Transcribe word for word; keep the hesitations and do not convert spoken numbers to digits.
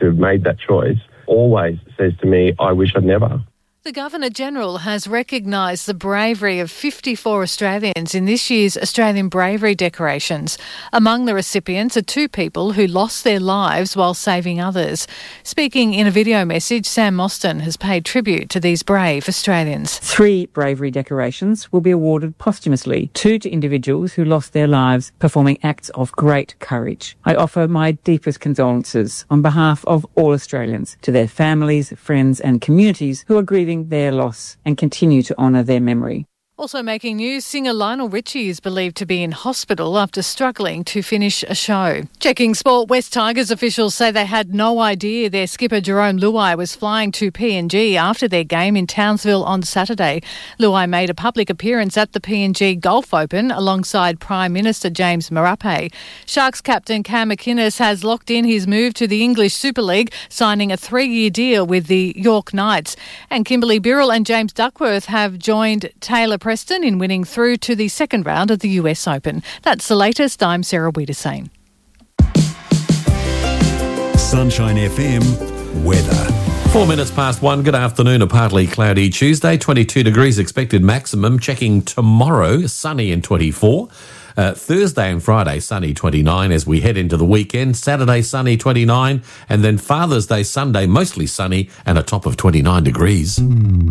to have made that choice always says to me, I wish I'd never. The Governor-General has recognised the bravery of fifty-four Australians in this year's Australian Bravery Decorations. Among the recipients are two people who lost their lives while saving others. Speaking in a video message, Sam Mostyn has paid tribute to these brave Australians. Three bravery decorations will be awarded posthumously, two to individuals who lost their lives performing acts of great courage. I offer my deepest condolences on behalf of all Australians to their families, friends and communities who are grieving their loss and continue to honour their memory. Also making news, singer Lionel Richie is believed to be in hospital after struggling to finish a show. Checking sport, West Tigers officials say they had no idea their skipper Jerome Luai was flying to P N G after their game in Townsville on Saturday. Luai made a public appearance at the P N G Golf Open alongside Prime Minister James Marape. Sharks captain Cam McInnes has locked in his move to the English Super League, signing a three-year deal with the York Knights. And Kimberly Birrell and James Duckworth have joined Taylor Preston in winning through to the second round of the U S Open. That's the latest. I'm Sarah Wiedersane. Sunshine F M weather. Four minutes past one. Good afternoon. A partly cloudy Tuesday. twenty-two degrees expected maximum. Checking tomorrow, sunny and twenty-four. Uh, Thursday and Friday, sunny twenty-nine as we head into the weekend. Saturday, sunny twenty-nine. And then Father's Day, Sunday, mostly sunny and a top of twenty-nine degrees. Mm.